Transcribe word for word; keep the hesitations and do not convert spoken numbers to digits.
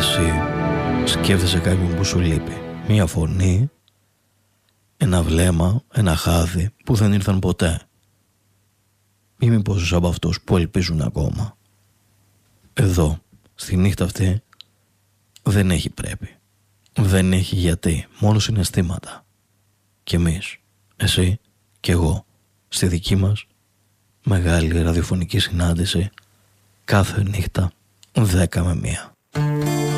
Εσύ σκέφτεσαι κάποιον που σου λείπει. Μία φωνή, ένα βλέμμα, ένα χάδι που δεν ήρθαν ποτέ. Ή μήπως από αυτούς που ελπίζουν ακόμα. Εδώ, στη νύχτα αυτή, δεν έχει πρέπει. Δεν έχει γιατί. Μόνο συναισθήματα. Κι εμείς, εσύ και εγώ, στη δική μας μεγάλη ραδιοφωνική συνάντηση κάθε νύχτα δέκα με μία.